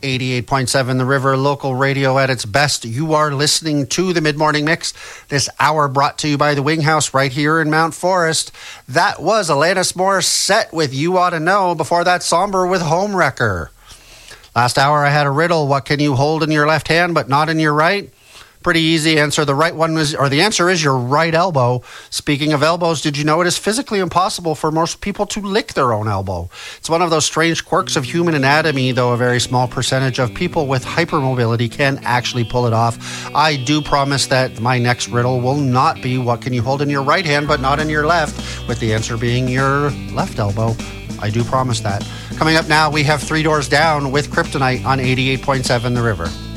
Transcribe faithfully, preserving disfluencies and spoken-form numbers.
eighty-eight point seven The River, local radio at its best. You are listening to the Mid-Morning Mix, this hour brought to you by the Wing House right here in Mount Forest. That was Alanis Morissette with You Ought to Know. Before that, Somber with Homewrecker. Last hour I had a riddle. What can you hold in your left hand but not in your right? Pretty easy answer. The right one is, or the answer is your right elbow. Speaking of elbows, did you know it is physically impossible for most people to lick their own elbow? It's one of those strange quirks of human anatomy, though a very small percentage of people with hypermobility can actually pull it off. I do promise that my next riddle will not be what can you hold in your right hand but not in your left, with the answer being your left elbow. I do promise that. Coming up now, we have Three Doors Down with Kryptonite on eighty-eight point seven The River.